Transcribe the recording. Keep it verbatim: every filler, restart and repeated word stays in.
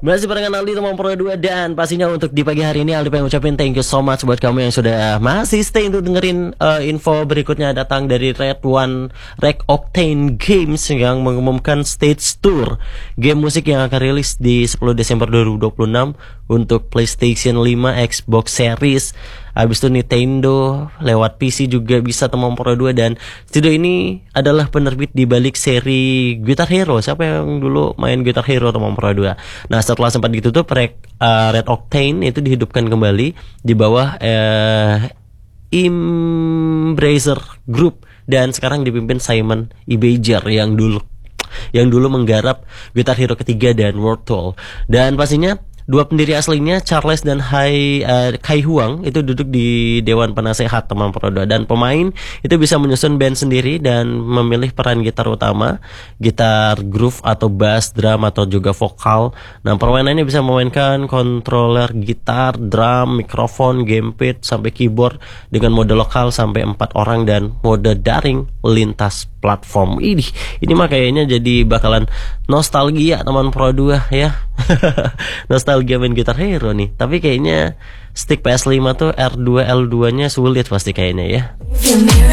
Masih barengan Aldi teman Pro dua. Dan pastinya untuk di pagi hari ini Aldi pengen ucapin thank you so much buat kamu yang sudah masih stay untuk dengerin uh, info berikutnya datang dari Red One Red Octane Games yang mengumumkan stage tour game musik yang akan rilis di sepuluh Desember dua ribu dua puluh enam untuk PlayStation lima, Xbox Series. Habis itu Nintendo, lewat P C juga bisa teman Pro dua. Dan studio ini adalah penerbit di balik seri Guitar Hero. Siapa yang dulu main Guitar Hero teman Pro dua? Nah, setelah sempat ditutup, Red, uh, Red Octane itu dihidupkan kembali di bawah uh, Embracer Group dan sekarang dipimpin Simon Ibejer yang dulu yang dulu menggarap Guitar Hero ketiga dan World Tour. Dan pastinya dua pendiri aslinya Charles dan Hai uh, Kai Huang itu duduk di Dewan Penasehat teman Pro dua. Dan pemain itu bisa menyusun band sendiri dan memilih peran gitar utama, gitar groove atau bass, drum atau juga vokal. Nah, permainannya bisa memainkan controller gitar, drum, mikrofon, gamepad sampai keyboard dengan mode lokal sampai empat orang dan mode daring lintas platform. Ini ini mah kayaknya jadi bakalan nostalgia teman Pro dua ya. Nostalgia main Guitar Hero nih. Tapi kayaknya stick P S lima tuh R dua L dua nya sulit pasti kayaknya ya.